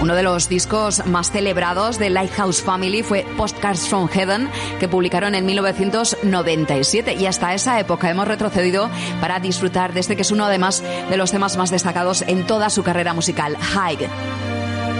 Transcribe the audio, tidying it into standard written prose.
Uno de los discos más celebrados de Lighthouse Family fue Postcards from Heaven, que publicaron en 1997. Y hasta esa época hemos retrocedido para disfrutar de este, que es uno además de los temas más destacados en toda su carrera musical, High.